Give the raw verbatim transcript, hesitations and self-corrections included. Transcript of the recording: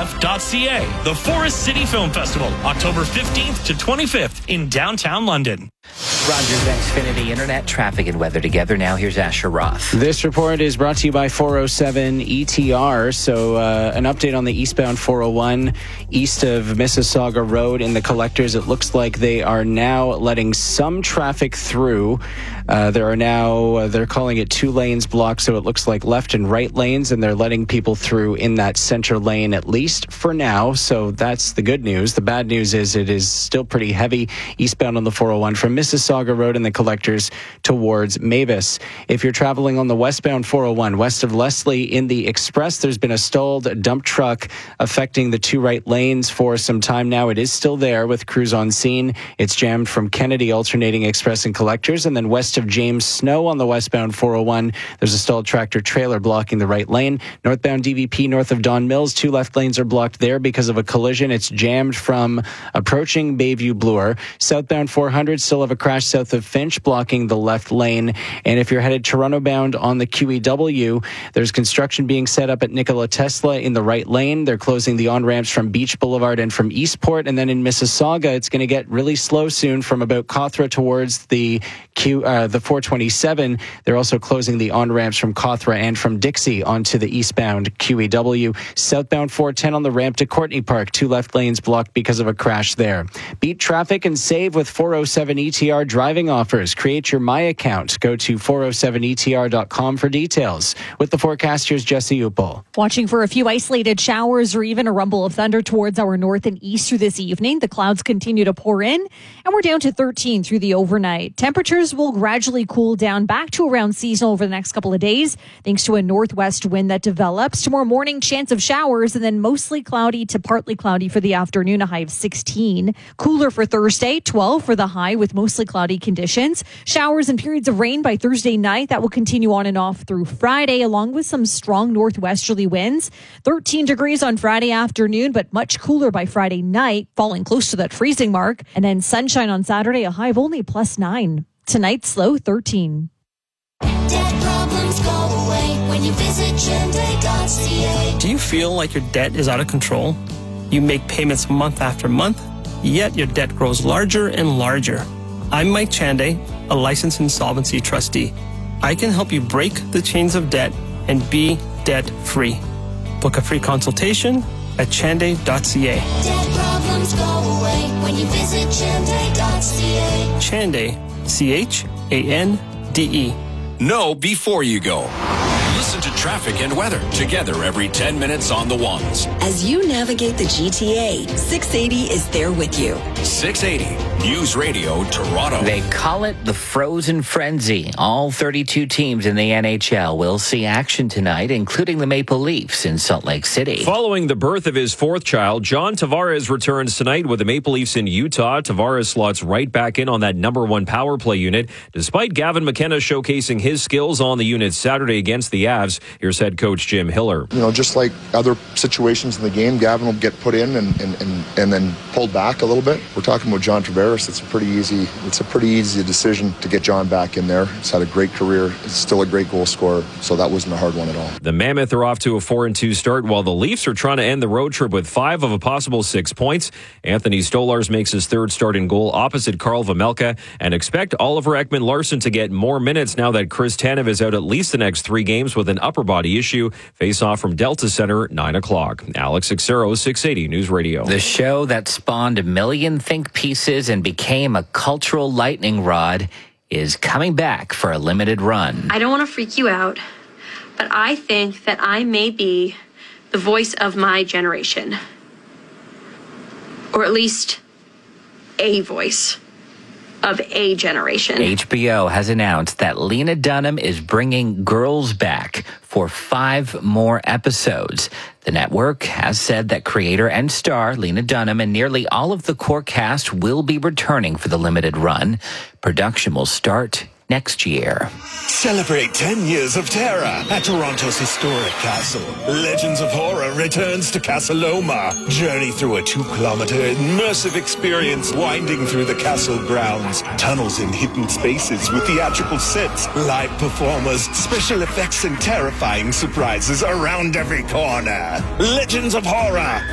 f dot c a. The Forest City Film Festival, October fifteenth to twenty-fifth in downtown London. Rogers Xfinity Internet traffic and weather together. Now here's Asher Roth. This report is brought to you by four oh seven E T R. So uh, an update on the eastbound four oh one east of Mississauga Road in the collectors. It looks like they are now letting some traffic through. Uh, there are now, uh, they're calling it two lanes blocked, so it looks like left and right lanes, and they're letting people through in that center lane, at least for now. So that's the good news. The bad news is it is still pretty heavy eastbound on the four oh one from Mississauga Road in the collectors towards Mavis. If you're traveling on the westbound four oh one west of Leslie in the Express, there's been a stalled dump truck affecting the two right lanes for some time now. It is still there with crews on scene. It's jammed from Kennedy alternating Express and collectors, and then west of James Snow on the westbound four oh one, there's a stalled tractor trailer blocking the right lane. Northbound D V P north of Don Mills, two left lanes are blocked there because of a collision. It's jammed from approaching Bayview Bloor. Southbound four hundred still have a crash south of Finch blocking the left lane. And if you're headed Toronto bound on the Q E W, there's construction being set up at Nikola Tesla in the right lane. They're closing the on-ramps from Beach Boulevard and from Eastport. And then in Mississauga, it's going to get really slow soon from about Cawthra towards the Q, uh, the four twenty-seven. They're also closing the on-ramps from Cawthra and from Dixie onto the eastbound Q E W. Southbound four ten on the ramp to Courtney Park, two left lanes blocked because of a crash there. Beat traffic and save with four oh seven E T R driving offers. Create your My Account. Go to four oh seven E T R dot com for details. With the forecast, here's Jesse Upel. Watching for a few isolated showers or even a rumble of thunder towards our north and east through this evening. The clouds continue to pour in, and we're down to thirteen through the overnight. Temperatures will gradually cool down back to around seasonal over the next couple of days, thanks to a northwest wind that develops. Tomorrow morning, chance of showers, and then mostly cloudy to partly cloudy for the afternoon, a high of sixteen. Cooler for Thursday, twelve for the high with mostly cloudy conditions. Showers and periods of rain by Thursday night. That will continue on and off through Friday, along with some strong northwesterly winds. thirteen degrees on Friday afternoon, but much cooler by Friday night, falling close to that freezing mark. And then sunshine on Saturday, a high of only plus nine. Tonight's low, thirteen. Debt problems go away when you visit Chende dot c a. Do you feel like your debt is out of control? You make payments month after month, yet your debt grows larger and larger. I'm Mike Chande, a licensed insolvency trustee. I can help you break the chains of debt and be debt-free. Book a free consultation at Chande dot c a. Debt problems go away when you visit Chende dot c a. Chande, C H A N D E. Know before you go. Listen to traffic and weather together every ten minutes on the ones. As you navigate the G T A, six eighty is there with you. six eighty News Radio Toronto. They call it the Frozen Frenzy. All thirty-two teams in the N H L will see action tonight, including the Maple Leafs in Salt Lake City. Following the birth of his fourth child, John Tavares returns tonight with the Maple Leafs in Utah. Tavares slots right back in on that number one power play unit, despite Gavin McKenna showcasing his skills on the unit Saturday against the Avs. Here's head coach Jim Hiller. You know, just like other situations in the game, Gavin will get put in and, and, and, and then pulled back a little bit. We're talking about John Tavares. It's a pretty easy, it's a pretty easy decision to get John back in there. He's had a great career. He's still a great goal scorer, so that wasn't a hard one at all. The Mammoth are off to a four and two start, while the Leafs are trying to end the road trip with five of a possible six points. Anthony Stolarz makes his third start in goal opposite Carl Vejmelka, and expect Oliver Ekman-Larsson to get more minutes now that Chris Tanev is out at least the next three games with an upper body issue. Face off from Delta Center, nine o'clock. Alex Xero, six eighty News Radio. The show that spawned a million think pieces and became a cultural lightning rod is coming back for a limited run. I don't want to freak you out, but I think that I may be the voice of my generation. Or at least a voice of a generation. H B O has announced that Lena Dunham is bringing Girls back for five more episodes. The network has said that creator and star Lena Dunham and nearly all of the core cast will be returning for the limited run. Production will start next year. Celebrate ten years of terror at Toronto's historic castle. Legends of Horror returns to Casa Loma. Journey through a two-kilometer immersive experience winding through the castle grounds. Tunnels in hidden spaces with theatrical sets, live performers, special effects, and terrifying surprises around every corner. Legends of Horror.